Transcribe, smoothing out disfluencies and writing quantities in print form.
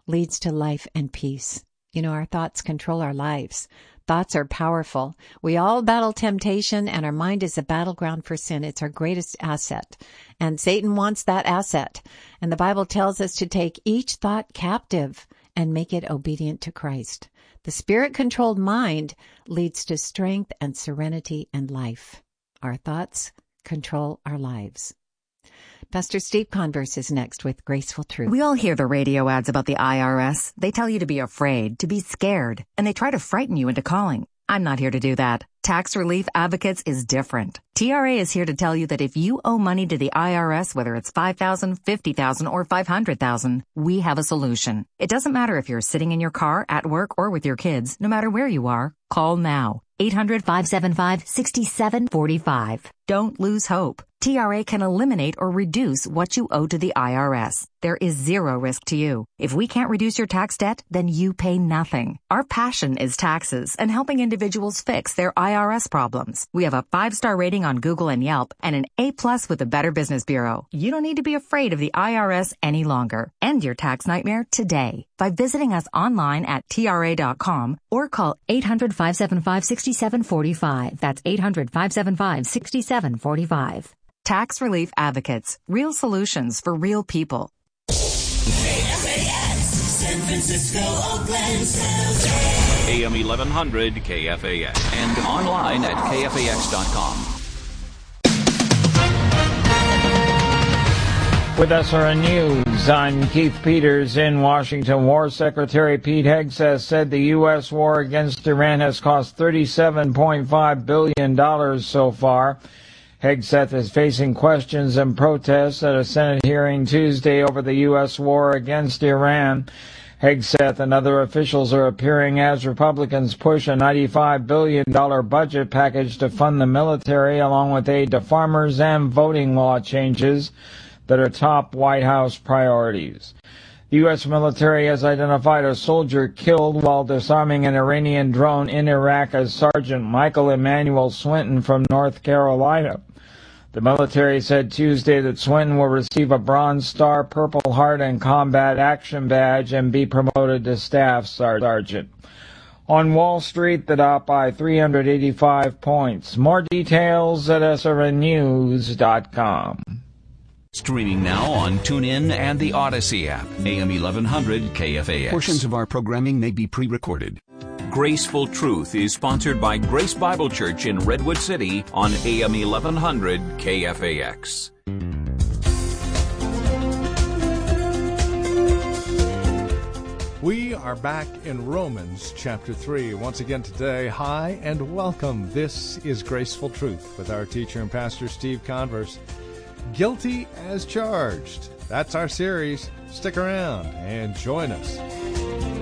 leads to life and peace. You know, our thoughts control our lives. Thoughts are powerful. We all battle temptation, and our mind is a battleground for sin. It's our greatest asset. And Satan wants that asset. And the Bible tells us to take each thought captive and make it obedient to Christ. The Spirit-controlled mind leads to strength and serenity and life. Our thoughts control our lives. Pastor Steve Converse is next with Graceful Truth. We all hear the radio ads about the IRS. They tell you to be afraid, to be scared, and they try to frighten you into calling. I'm not here to do that. Tax Relief Advocates is different. TRA is here to tell you that if you owe money to the IRS, whether it's $5,000, $50,000, or $500,000, we have a solution. It doesn't matter if you're sitting in your car, at work, or with your kids. No matter where you are, call now. 800-575-6745. Don't lose hope. TRA can eliminate or reduce what you owe to the IRS. There is zero risk to you. If we can't reduce your tax debt, then you pay nothing. Our passion is taxes and helping individuals fix their IRS problems. We have a 5-star rating on Google and Yelp and an A+ with the Better Business Bureau. You don't need to be afraid of the IRS any longer. End your tax nightmare today by visiting us online at TRA.com or call 800-575-6745. That's 800-575-6745. Tax Relief Advocates. Real solutions for real people. KFAX, San Francisco, Oakland, San Jose. AM 1100 KFAX. And online at KFAX.com. With SRN News, I'm Keith Peters in Washington. War Secretary Pete Hegseth said the U.S. war against Iran has cost $37.5 billion so far. Hegseth is facing questions and protests at a Senate hearing Tuesday over the U.S. war against Iran. Hegseth and other officials are appearing as Republicans push a $95 billion budget package to fund the military, along with aid to farmers and voting law changes that are top White House priorities. The U.S. military has identified a soldier killed while disarming an Iranian drone in Iraq as Sergeant Michael Emmanuel Swinton from North Carolina. The military said Tuesday that Swinton will receive a Bronze Star, Purple Heart, and Combat Action Badge and be promoted to Staff Sergeant. On Wall Street, the Dow by 385 points. More details at srnnews.com. Streaming now on TuneIn and the Odyssey app. AM 1100 KFAX. Portions of our programming may be pre-recorded. Graceful Truth is sponsored by Grace Bible Church in Redwood City on AM 1100 KFAX. We are back in Romans chapter 3. Once again today, hi and welcome. This is Graceful Truth with our teacher and pastor Steve Converse. Guilty as charged. That's our series. Stick around and join us.